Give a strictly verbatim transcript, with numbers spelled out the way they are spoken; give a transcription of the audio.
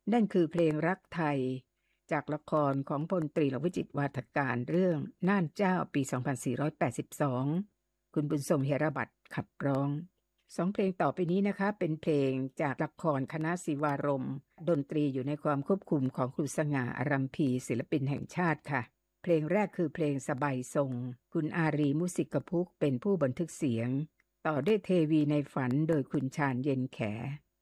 นั่นคือเพลงรักไทยจากละครของพลตรีหลวงวิจิตรวาทการเรื่องน่านเจ้าปีสองพันสี่ร้อยแปดสิบสองคุณบุญทรงเฮระบัตรขับร้องสองเพลงต่อไปนี้นะคะเป็นเพลงจากละครคณะศิวารมณ์ดนตรีอยู่ในความควบคุมของครูสง่าอารัมพีศิลปินแห่งชาติค่ะเพลงแรกคือเพลงสบายทรงคุณอารีมุสิกพุกเป็นผู้บันทึกเสียงต่อด้วยเทวีในฝันโดยคุณชาญเย็นแข